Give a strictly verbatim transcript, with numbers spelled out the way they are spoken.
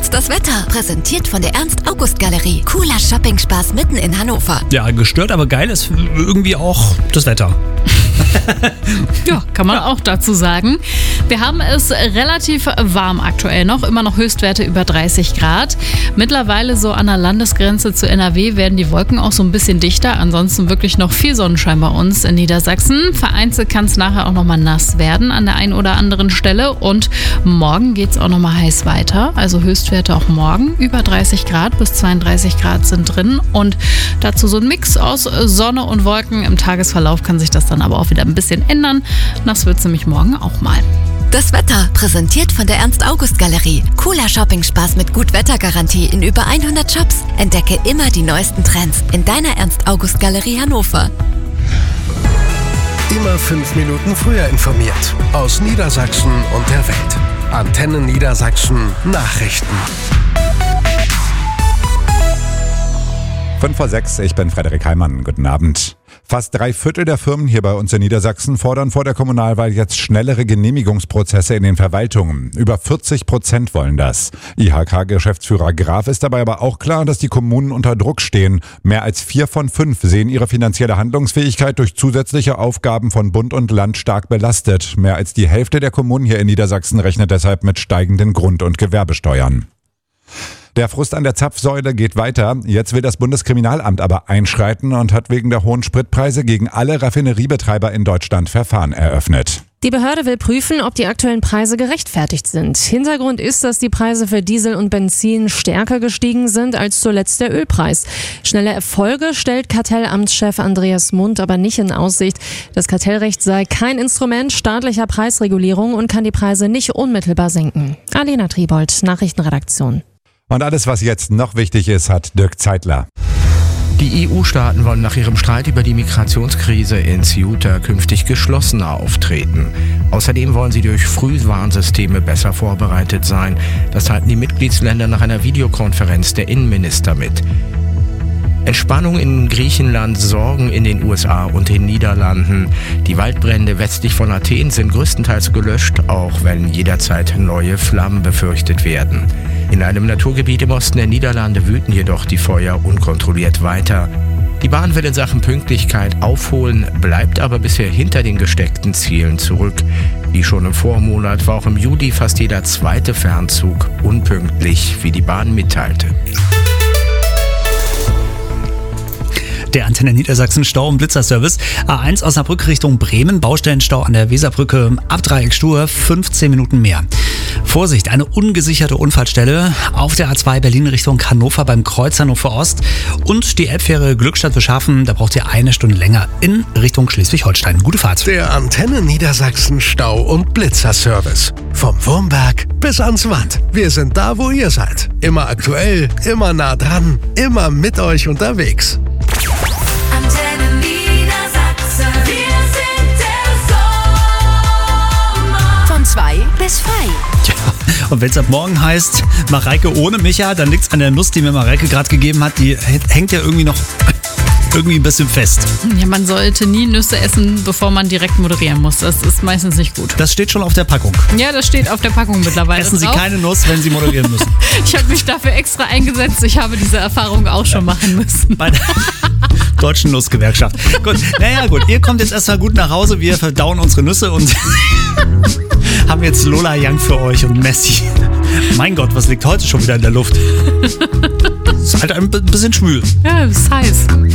Jetzt das Wetter, präsentiert von der Ernst-August-Galerie. Cooler Shopping-Spaß mitten in Hannover. Ja, gestört, aber geil ist irgendwie auch das Wetter. Ja, kann man auch dazu sagen. Wir haben es relativ warm aktuell noch, immer noch Höchstwerte über dreißig Grad. Mittlerweile so an der Landesgrenze zu N R W werden die Wolken auch so ein bisschen dichter. Ansonsten wirklich noch viel Sonnenschein bei uns in Niedersachsen. Vereinzelt kann es nachher auch nochmal nass werden an der einen oder anderen Stelle. Und morgen geht es auch nochmal heiß weiter. Also Höchstwerte auch morgen über dreißig Grad bis zweiunddreißig Grad sind drin. Und dazu so ein Mix aus Sonne und Wolken. Im Tagesverlauf kann sich das dann aber auch wieder ein bisschen ändern. Nass wird es nämlich morgen auch mal. Das Wetter, präsentiert von der Ernst-August-Galerie. Cooler Shopping-Spaß mit Gut-Wetter-Garantie in über hundert Shops. Entdecke immer die neuesten Trends in deiner Ernst-August-Galerie Hannover. Immer fünf Minuten früher informiert. Aus Niedersachsen und der Welt. Antenne Niedersachsen Nachrichten. fünf vor sechs, ich bin Frederik Heimann. Guten Abend. Fast drei Viertel der Firmen hier bei uns in Niedersachsen fordern vor der Kommunalwahl jetzt schnellere Genehmigungsprozesse in den Verwaltungen. Über vierzig Prozent wollen das. I H K-Geschäftsführer Graf ist dabei aber auch klar, dass die Kommunen unter Druck stehen. Mehr als vier von fünf sehen ihre finanzielle Handlungsfähigkeit durch zusätzliche Aufgaben von Bund und Land stark belastet. Mehr als die Hälfte der Kommunen hier in Niedersachsen rechnet deshalb mit steigenden Grund- und Gewerbesteuern. Der Frust an der Zapfsäule geht weiter. Jetzt will das Bundeskriminalamt aber einschreiten und hat wegen der hohen Spritpreise gegen alle Raffineriebetreiber in Deutschland Verfahren eröffnet. Die Behörde will prüfen, ob die aktuellen Preise gerechtfertigt sind. Hintergrund ist, dass die Preise für Diesel und Benzin stärker gestiegen sind als zuletzt der Ölpreis. Schnelle Erfolge stellt Kartellamtschef Andreas Mund aber nicht in Aussicht. Das Kartellrecht sei kein Instrument staatlicher Preisregulierung und kann die Preise nicht unmittelbar senken. Alena Triebold, Nachrichtenredaktion. Und alles, was jetzt noch wichtig ist, hat Dirk Zeitler. Die E U-Staaten wollen nach ihrem Streit über die Migrationskrise in Ceuta künftig geschlossener auftreten. Außerdem wollen sie durch Frühwarnsysteme besser vorbereitet sein. Das teilten die Mitgliedsländer nach einer Videokonferenz der Innenminister mit. Entspannung in Griechenland, Sorgen in den U S A und den Niederlanden. Die Waldbrände westlich von Athen sind größtenteils gelöscht, auch wenn jederzeit neue Flammen befürchtet werden. In einem Naturgebiet im Osten der Niederlande wüten jedoch die Feuer unkontrolliert weiter. Die Bahn will in Sachen Pünktlichkeit aufholen, bleibt aber bisher hinter den gesteckten Zielen zurück. Wie schon im Vormonat war auch im Juli fast jeder zweite Fernzug unpünktlich, wie die Bahn mitteilte. Der Antenne Niedersachsen Stau- und Blitzerservice. A eins Osnabrück Richtung Bremen, Baustellenstau an der Weserbrücke, Abdreieck Stur, fünfzehn Minuten mehr. Vorsicht, eine ungesicherte Unfallstelle auf der A zwei Berlin Richtung Hannover beim Kreuz Hannover Ost und die Elbfähre Glückstadt Beschaffen, da braucht ihr eine Stunde länger in Richtung Schleswig-Holstein. Gute Fahrt. Der Antenne Niedersachsen Stau- und Blitzerservice. Vom Wurmberg bis ans Watt. Wir sind da, wo ihr seid. Immer aktuell, immer nah dran, immer mit euch unterwegs. Antenne Niedersachsen, wir sind der Sommer. Von zwei bis frei. Ja, und wenn es ab morgen heißt, Mareike ohne Micha, dann liegt's an der Nuss, die mir Mareike gerade gegeben hat. Die hängt ja irgendwie noch irgendwie ein bisschen fest. Ja, man sollte nie Nüsse essen, bevor man direkt moderieren muss. Das ist meistens nicht gut. Das steht schon auf der Packung. Ja, das steht auf der Packung mittlerweile Essen Sie drauf. keine Nuss, wenn Sie moderieren müssen. Ich habe mich dafür extra eingesetzt. Ich habe diese Erfahrung auch schon machen müssen. Bei der Deutschen Nussgewerkschaft. Gut, naja gut, ihr kommt jetzt erstmal gut nach Hause. Wir verdauen unsere Nüsse und haben jetzt Lola Young für euch und Messi. Mein Gott, was liegt heute schon wieder in der Luft? Ist halt ein bisschen schwül. Ja, ist heiß.